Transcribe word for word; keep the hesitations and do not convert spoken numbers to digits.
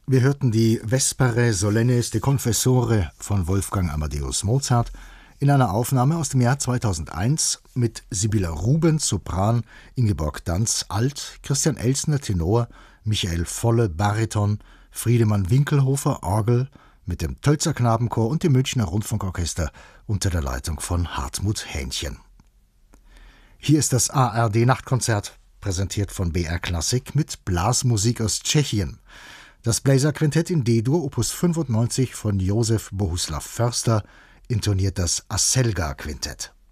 Wir hörten die Vespere Solennes de Confessore von Wolfgang Amadeus Mozart in einer Aufnahme aus dem Jahr zweitausendeins mit Sibylla Rubens Sopran, Ingeborg Danz Alt, Christian Elsner Tenor, Michael Volle Bariton, Friedemann Winkelhofer Orgel mit dem Tölzer Knabenchor und dem Münchner Rundfunkorchester unter der Leitung von Hartmut Hähnchen. Hier ist das A R D-Nachtkonzert, präsentiert von B R Klassik mit Blasmusik aus Tschechien. Das Bläserquintett in D-Dur, Opus fünfundneunzig von Josef Bohuslav Förster, intoniert das Aselga-Quintett.